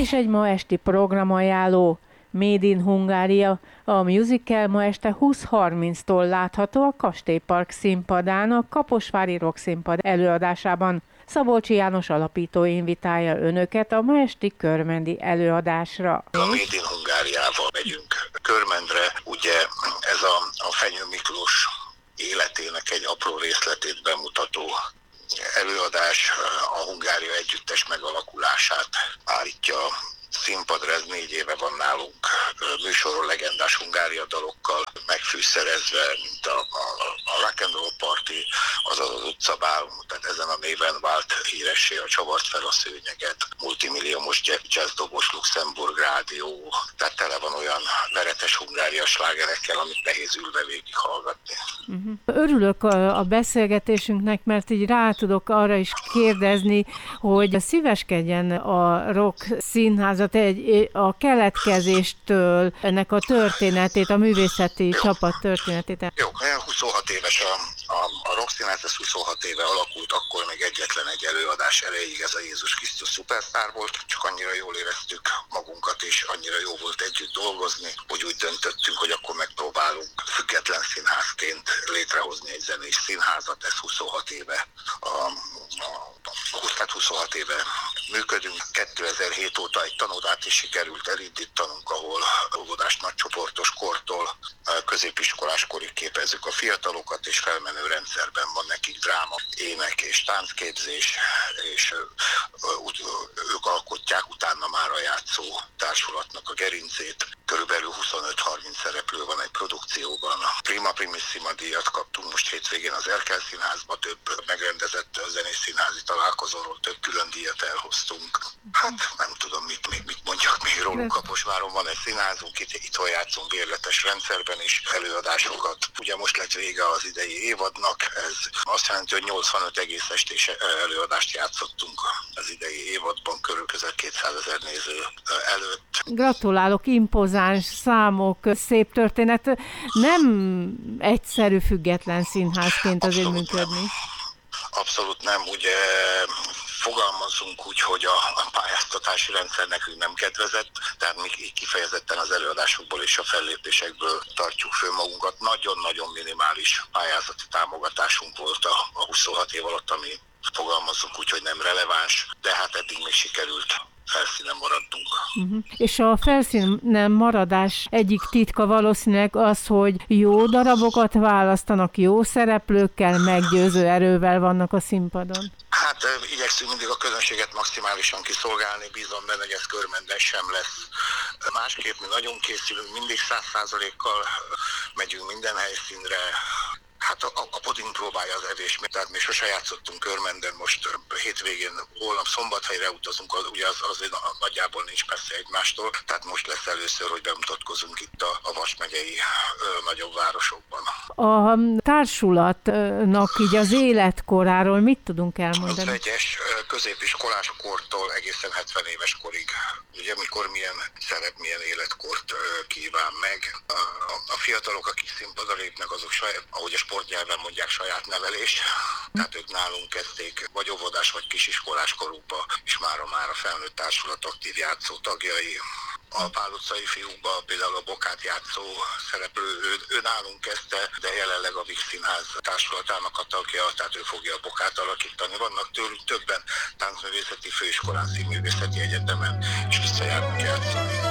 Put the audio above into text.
és egy ma esti programajánló. Made in Hungária. A musical ma este 20:30-tól látható a Kastélypark színpadán, a Kaposvári Rock Színpad előadásában. Szabolcsi János alapító invitálja önöket a ma esti körmendi előadásra. A Made in Hungáriával megyünk Körmendre, ugye ez a Fenyő Miklós életének egy apró részletét bemutató előadás, a Hungária együttes megalakulását állítja színpadra. Ez 4 éve van nálunk műsoron, legendás Hungária dalokkal megfűszerezve, mint a Rock and Roll Party, azaz az utcabál, tehát ezen a néven vált híressé a Csavart fel a szőnyeget, multimilliómos jazzdobos Luxemburg rádió, tehát tele van olyan veretes Hungária slágerekkel, amit nehéz ülve végighallgatni. Örülök a beszélgetésünknek, mert így rá tudok arra is kérdezni, hogy szíveskedjen a Rock Színházat a keletkezéstől, ennek a történetét, a művészeti csapat történetét. Jó, 26 éves a Rock Színház, ez 26 éve alakult, akkor még egyetlen egy előadás erejéig ez a Jézus Krisztus szupersztár volt, csak annyira jól éreztük magunkat, és annyira jó volt együtt dolgozni, hogy úgy döntöttünk, hogy akkor megpróbálunk független színházként létrehozni egy zenés színházat. Ez 26 éve, 26 éve működünk. 2007 óta egy tanodát is sikerült elindítanunk, ahol óvodás nagycsoportos kortól középiskolás korig képezzük a fiatalokat, és felmenő rendszerben van nekik dráma, ének és táncképzés, és ők alkotják utána már a játszó társulatnak a gerincét. Körülbelül 25-30 szereplő van egy produkcióban. Prima Primissima díjat kaptunk most hétvégén az Erkel Színházba, több megrendezett zenész színházi találkozóról több külön díjat elhoztunk. Hát nem tudom, mit mondjak még róluk. Kaposváron van egy színházunk, itthon játszunk bérletes rendszerben is előadásokat. Ugye most lett vége az idei évadnak, ez azt jelenti, hogy 85 egész estés előadást játszottunk az idei évadban, körül közel 200 000 néző előtt. Gratulálok, impozáns számok, szép történet. Nem egyszerű független színházként azért működni. Abszolút nem, ugye fogalmazunk úgy, hogy a pályáztatási rendszer nekünk nem kedvezett, tehát mi kifejezetten az előadásokból és a fellépésekből tartjuk föl magunkat. Nagyon-nagyon minimális pályázati támogatásunk volt a 26 év alatt, ami fogalmazunk úgy, hogy nem releváns, de hát eddig még sikerült felszínen maradtunk. És a felszínen maradás egyik titka valószínűleg az, hogy jó darabokat választanak, jó szereplőkkel, meggyőző erővel vannak a színpadon. Hát igyekszünk mindig a közönséget maximálisan kiszolgálni, bízom benne, hogy ez Körmenden sem lesz. Másképp mi nagyon készülünk, mindig 100%-kal megyünk minden helyszínre. Hát a puding próbálja az evés, tehát mi sose játszottunk Körmenden, most hétvégén, holnap Szombathelyre utazunk, ugye az nagyjából nincs messze egymástól, tehát most lesz először, hogy bemutatkozunk itt a Vas megyei nagyobb városokban. A társulatnak így az életkoráról mit tudunk elmondani? Az vegyes középiskolás kortól egészen 70 éves korig, ugye mikor milyen szerep, milyen életkort kíván meg. A fiatalok, akik színpadra lépnek, azok ahogy a sportnyelven mondják, saját nevelés. Tehát ők nálunk kezdték vagy óvodás, vagy kisiskolás korukba, és mára már a felnőtt társulat aktív játszó tagjai. A Pál utcai fiúkban például a Bokát játszó szereplő, ő nálunk kezdte, de jelenleg a Víg Színház társulatának a tagja, tehát ő fogja a Bokát alakítani. Vannak tőlünk többen táncművészeti főiskolán, színművészeti egyetemen, és visszajárunk játszani.